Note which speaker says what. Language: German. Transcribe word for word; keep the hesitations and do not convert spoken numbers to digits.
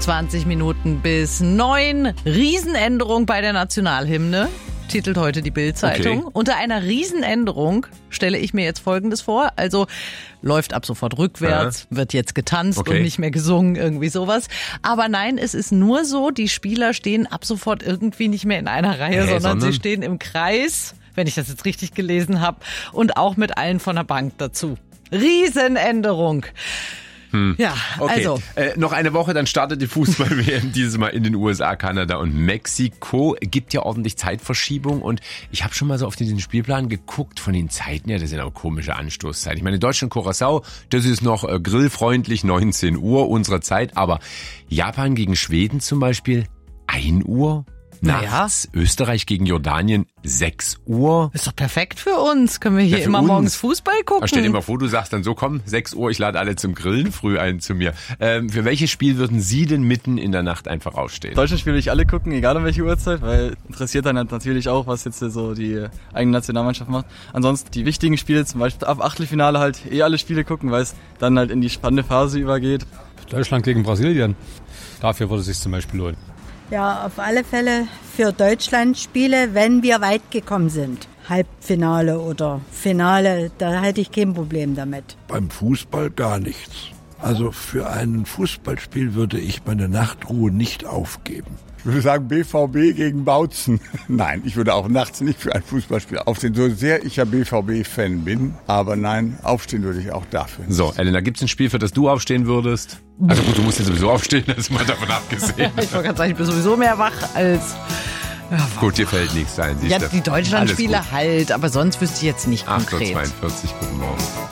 Speaker 1: zwanzig Minuten bis neun. Riesenänderung bei der Nationalhymne, titelt heute die Bild-Zeitung. Okay. Unter einer Riesenänderung stelle ich mir jetzt Folgendes vor. Also läuft ab sofort rückwärts, ja. wird jetzt getanzt okay. und nicht mehr gesungen, irgendwie sowas. Aber nein, es ist nur so, die Spieler stehen ab sofort irgendwie nicht mehr in einer Reihe, hey, sondern, sondern sie stehen im Kreis, wenn ich das jetzt richtig gelesen habe, und auch mit allen von der Bank dazu. Riesenänderung.
Speaker 2: Hm.
Speaker 1: Ja,
Speaker 2: okay.
Speaker 1: also.
Speaker 2: Äh, noch eine Woche, dann startet die Fußball-W M dieses Mal in den U S A, Kanada und Mexiko. Gibt ja ordentlich Zeitverschiebung und ich habe schon mal so auf diesen Spielplan geguckt von den Zeiten. Ja, das sind auch komische Anstoßzeiten. Ich meine, Deutschland, Curaçao, das ist noch äh, grillfreundlich, neunzehn Uhr unserer Zeit. Aber Japan gegen Schweden zum Beispiel, ein Uhr? Nachts, naja. Österreich gegen Jordanien, sechs Uhr.
Speaker 1: Ist doch perfekt für uns. Können wir hier ja, immer uns. morgens Fußball gucken.
Speaker 2: Stell dir mal vor, du sagst dann so, komm, sechs Uhr, ich lade alle zum Grillen früh ein zu mir. Ähm, für welches Spiel würden Sie denn mitten in der Nacht einfach aufstehen?
Speaker 3: Deutsche Spiele will ich alle gucken, egal um welche Uhrzeit, weil interessiert dann natürlich auch, was jetzt so die eigene Nationalmannschaft macht. Ansonsten die wichtigen Spiele, zum Beispiel ab Achtelfinale halt eh alle Spiele gucken, weil es dann halt in die spannende Phase übergeht.
Speaker 4: Deutschland gegen Brasilien. Dafür würde es sich zum Beispiel lohnen.
Speaker 5: Ja, auf alle Fälle für Deutschland Spiele, wenn wir weit gekommen sind. Halbfinale oder Finale, da hätte ich kein Problem damit.
Speaker 6: Beim Fußball gar nichts. Also für ein Fußballspiel würde ich meine Nachtruhe nicht aufgeben.
Speaker 7: Ich würde sagen B V B gegen Bautzen. Nein, ich würde auch nachts nicht für ein Fußballspiel aufstehen, so sehr ich ja B V B-Fan bin. Aber nein, aufstehen würde ich auch dafür nicht.
Speaker 2: So, Elena, gibt es ein Spiel, für das du aufstehen würdest? Also gut, du musst ja sowieso aufstehen, das ist mal davon abgesehen.
Speaker 1: Ich wollte gerade sagen, ich bin sowieso mehr wach als...
Speaker 2: Ja, gut, dir fällt nichts ein.
Speaker 1: Ja, die Deutschlandspiele halt, aber sonst wüsste ich jetzt nicht konkret.
Speaker 2: acht Uhr zweiundvierzig, guten Morgen.